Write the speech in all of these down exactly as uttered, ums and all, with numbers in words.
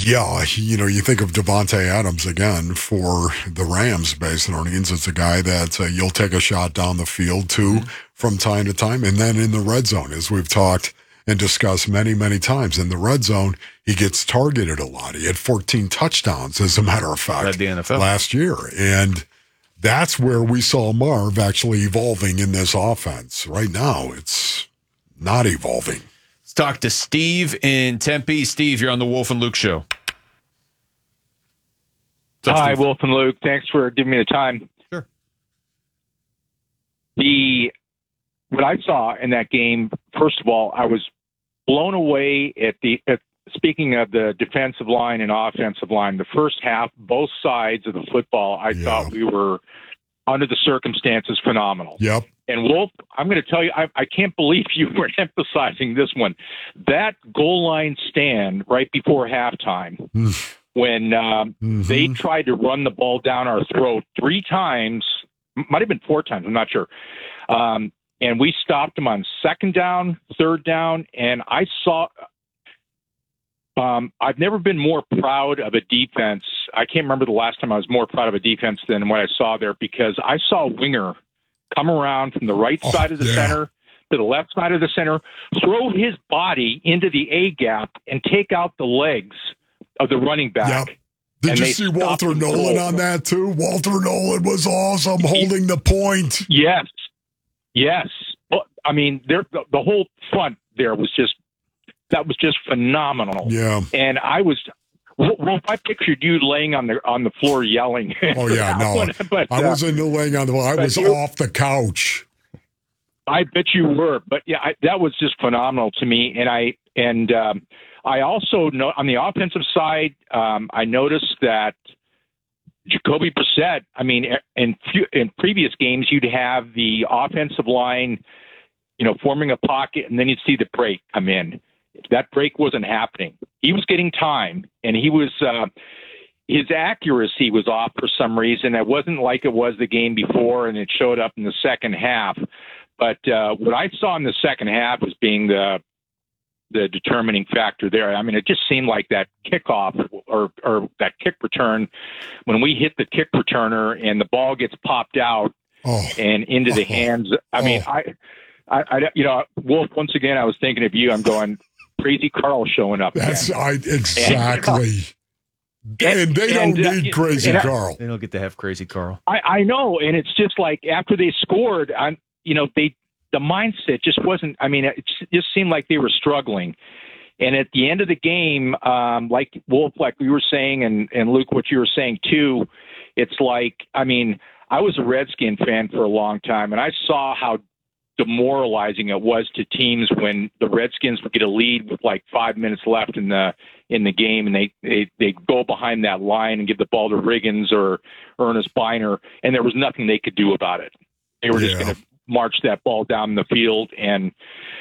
Yeah, you know, you think of Devontae Adams again for the Rams, based on Orleans. It's a guy that uh, you'll take a shot down the field to mm-hmm. from time to time. And then in the red zone, as we've talked and discussed many, many times, in the red zone, he gets targeted a lot. He had fourteen touchdowns, as a matter of fact, the N F L last year. And that's where we saw Marv actually evolving in this offense. Right now, it's not evolving. Let's talk to Steve in Tempe. Steve, you're on the Wolf and Luke show. Up, Hi, Wolf and Luke. Thanks for giving me the time. Sure. The what I saw in that game, first of all, I was blown away at the at, speaking of the defensive line and offensive line. The first half, both sides of the football, I yeah. thought we were, under the circumstances, phenomenal. Yep. And Wolf, I'm going to tell you, I, I can't believe you were emphasizing this one. That goal line stand right before halftime, when um, mm-hmm. they tried to run the ball down our throat three times, might have been four times, I'm not sure. Um, and we stopped them on second down, third down, and I saw. Um, I've never been more proud of a defense. I can't remember the last time I was more proud of a defense than what I saw there, because I saw Winger come around from the right oh, side of the yeah. center to the left side of the center, throw his body into the A gap and take out the legs of the running back. Yep. Did you see Walter Nolan on that too? Walter Nolan was awesome holding the point. Yes. Yes. Well, I mean, there, the, the whole front there was just, that was just phenomenal. Yeah. And I was, well, I pictured you laying on the on the floor yelling. Oh yeah, no, one, but, I uh, wasn't laying on the floor. I was off the couch. I bet you were, but yeah, I, that was just phenomenal to me. And I and um, I also know on the offensive side, um, I noticed that Jacoby Brissett. I mean, in in previous games, you'd have the offensive line, you know, forming a pocket, and then you'd see the break come in. That break wasn't happening. He was getting time, and he was uh, his accuracy was off for some reason. It wasn't like it was the game before, and it showed up in the second half. But uh, what I saw in the second half as being the the determining factor there. I mean, it just seemed like that kickoff or or that kick return, when we hit the kick returner and the ball gets popped out oh. and into the oh. hands. I oh. mean, I, I, I, you know, Wolf. Once again, I was thinking of you. I'm going. Crazy Carl showing up. That's I, exactly. And, uh, and they don't and, need uh, Crazy I, Carl. They don't get to have Crazy Carl. I, I know, and it's just like after they scored, I'm, you know, they the mindset just wasn't. I mean, it just seemed like they were struggling. And at the end of the game, um, like Wolf, like we were saying, and and Luke, what you were saying too, it's like, I mean, I was a Redskin fan for a long time, and I saw how demoralizing it was to teams when the Redskins would get a lead with like five minutes left in the in the game, and they they they go behind that line and give the ball to Riggins or Ernest Biner, and there was nothing they could do about it. They were just yeah. going to march that ball down the field, and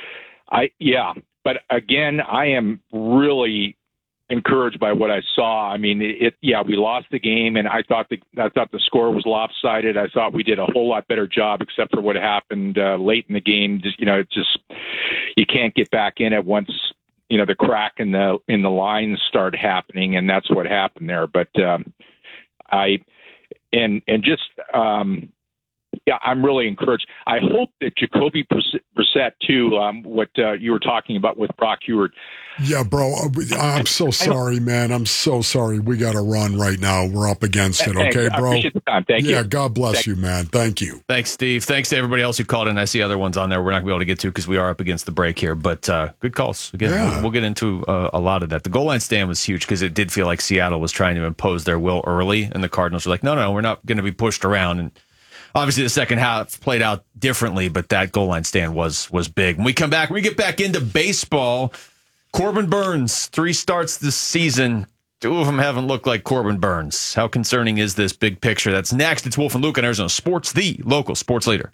I yeah. But again, I am really encouraged by what I saw. I mean, it, it yeah, we lost the game, and I thought the I thought the score was lopsided. I thought we did a whole lot better job, except for what happened uh, late in the game. Just you know, it's just you can't get back in it once you know the crack in the in the lines start happening, and that's what happened there. But um, I and and just. Um, Yeah, I'm really encouraged. I hope that Jacoby Brissett, too, um, what uh, you were talking about with Brock Huard. Yeah, bro, I'm so sorry, man. I'm so sorry. We got to run right now. We're up against it, okay, Thanks. bro? I appreciate the time. Thank yeah, you. God bless Thank you, man. Thank you. Thanks, Steve. Thanks to everybody else who called in. I see other ones on there we're not going to be able to get to because we are up against the break here. But uh, good calls. Again, yeah. we'll, we'll get into uh, a lot of that. The goal line stand was huge because it did feel like Seattle was trying to impose their will early, and the Cardinals were like, no, no, we're not going to be pushed around. And obviously, the second half played out differently, but that goal line stand was was big. When we come back, when we get back into baseball, Corbin Burnes, three starts this season. Two of them haven't looked like Corbin Burnes. How concerning is this big picture? That's next. It's Wolf and Luke on Arizona Sports, the local sports leader.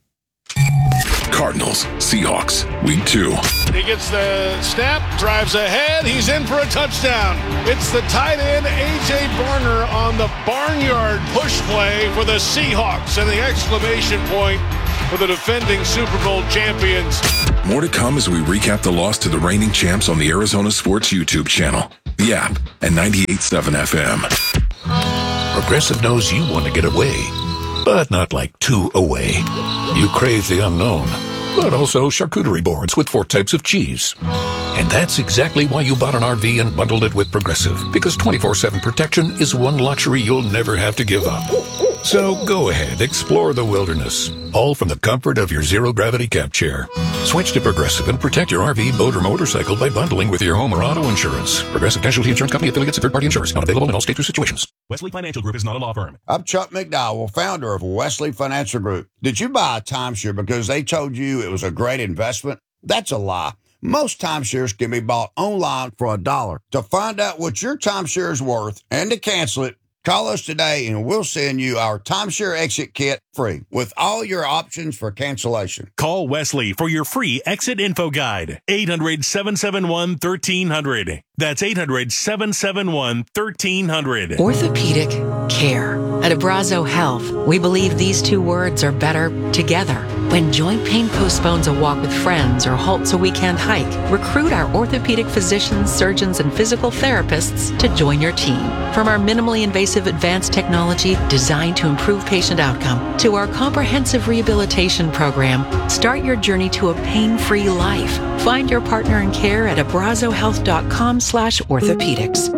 Cardinals, Seahawks, week two. He gets the snap, drives ahead. He's in for a touchdown. It's the tight end, A J Barner, on the barnyard push play for the Seahawks, and the exclamation point for the defending Super Bowl champions. More to come as we recap the loss to the reigning champs on the Arizona Sports YouTube channel. the app, and ninety-eight point seven F M. Progressive knows you want to get away, but not like too away. You crave the unknown, but also charcuterie boards with four types of cheese. And that's exactly why you bought an R V and bundled it with Progressive, because twenty-four seven protection is one luxury you'll never have to give up. So go ahead, explore the wilderness, all from the comfort of your zero-gravity camp chair. Switch to Progressive and protect your R V, boat, or motorcycle by bundling with your home or auto insurance. Progressive Casualty Insurance Company, affiliates, and third-party insurers. Not available in all states or situations. Wesley Financial Group is not a law firm. I'm Chuck McDowell, founder of Wesley Financial Group. Did you buy a timeshare because they told you it was a great investment? That's a lie. Most timeshares can be bought online for a dollar. To find out what your timeshare is worth and to cancel it, call us today and we'll send you our timeshare exit kit free with all your options for cancellation. Call Wesley for your free exit info guide. eight hundred, seven seven one, one three zero zero. That's eight hundred, seven seven one, one three zero zero. Orthopedic care. At Abrazo Health, we believe these two words are better together. When joint pain postpones a walk with friends or halts a weekend hike, recruit our orthopedic physicians, surgeons, and physical therapists to join your team. From our minimally invasive advanced technology designed to improve patient outcome to our comprehensive rehabilitation program, start your journey to a pain-free life. Find your partner in care at abrazohealth.com slash orthopedics.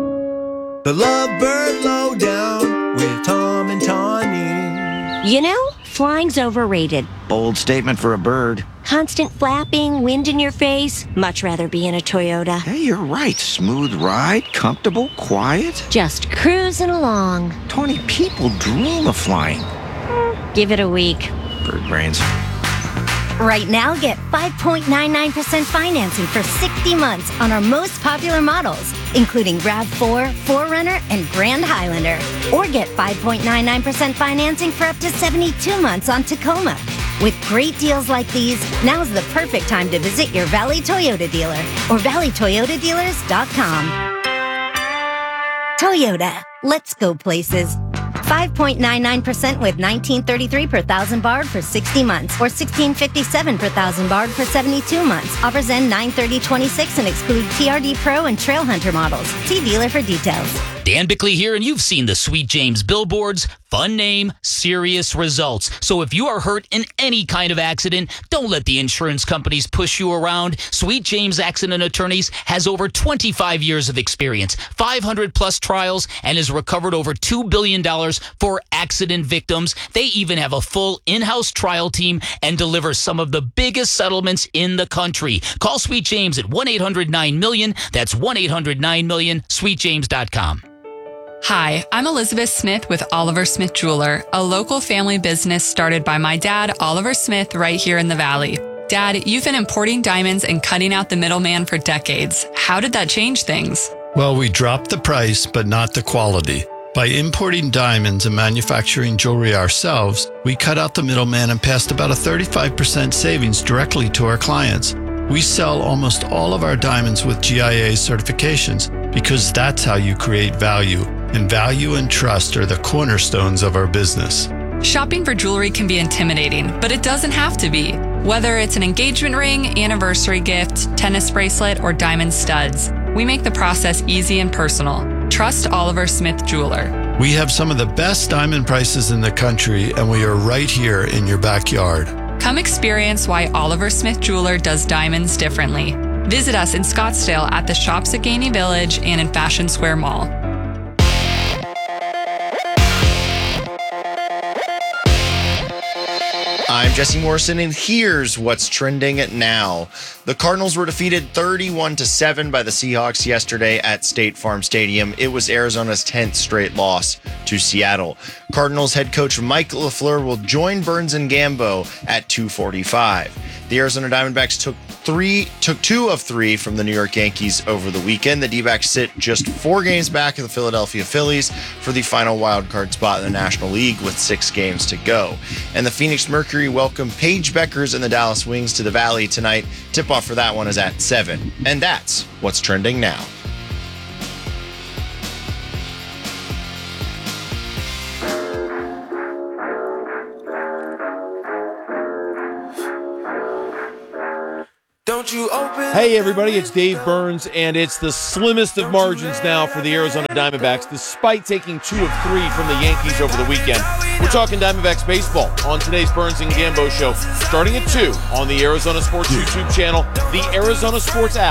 The Lovebird Lowdown with Tom and Tawny. You know, flying's overrated. Bold statement for a bird. Constant flapping, wind in your face. Much rather be in a Toyota. Hey, you're right. Smooth ride, comfortable, quiet. Just cruising along. twenty people dream of flying. Give it a week. Bird brains. Right now, get five point nine nine percent financing for sixty months on our most popular models, including RAV four, four runner, and Grand Highlander. Or get five point nine nine percent financing for up to seventy-two months on Tacoma. With great deals like these, now's the perfect time to visit your Valley Toyota dealer or valley toyota dealers dot com. Toyota, let's go places. five point nine nine percent with nineteen thirty-three per thousand barred for sixty months or sixteen fifty-seven per thousand barred for seventy-two months. Offers end nine thirty twenty-six and exclude T R D Pro and Trail Hunter models. See dealer for details. Dan Bickley here, and you've seen the Sweet James billboards. Fun name, serious results. So if you are hurt in any kind of accident, don't let the insurance companies push you around. Sweet James Accident Attorneys has over twenty-five years of experience, five hundred plus trials, and has recovered over two billion dollars for accident victims. They even have a full in-house trial team and deliver some of the biggest settlements in the country. Call Sweet James at one eight hundred nine million. That's one eight hundred nine million, sweet james dot com. Hi, I'm Elizabeth Smith with Oliver Smith Jeweler, a local family business started by my dad, Oliver Smith, right here in the Valley. Dad, you've been importing diamonds and cutting out the middleman for decades. How did that change things? Well, we dropped the price, but not the quality. By importing diamonds and manufacturing jewelry ourselves, we cut out the middleman and passed about a thirty-five percent savings directly to our clients. We sell almost all of our diamonds with G I A certifications because that's how you create value. And value and trust are the cornerstones of our business. Shopping for jewelry can be intimidating, but it doesn't have to be. Whether it's an engagement ring, anniversary gift, tennis bracelet, or diamond studs, we make the process easy and personal. Trust Oliver Smith Jeweler. We have some of the best diamond prices in the country, and we are right here in your backyard. Come experience why Oliver Smith Jeweler does diamonds differently. Visit us in Scottsdale at the Shops at Gainey Village and in Fashion Square Mall. I'm Jesse Morrison, and here's what's trending now. The Cardinals were defeated thirty-one to seven by the Seahawks yesterday at State Farm Stadium. It was Arizona's tenth straight loss to Seattle. Cardinals head coach Mike LaFleur will join Burns and Gambo at two forty-five. The Arizona Diamondbacks took three, took two of three from the New York Yankees over the weekend. The D-backs sit just four games back of the Philadelphia Phillies for the final wild card spot in the National League with six games to go. And the Phoenix Mercury welcome Paige Beckers and the Dallas Wings to the Valley tonight. Tip-off for that one is at seven. And that's what's trending now. Don't Hey everybody, it's Dave Burns, and it's the slimmest of margins now for the Arizona Diamondbacks, despite taking two of three from the Yankees over the weekend. We're talking Diamondbacks baseball on today's Burns and Gambo show, starting at two on the Arizona Sports YouTube channel, the Arizona Sports app,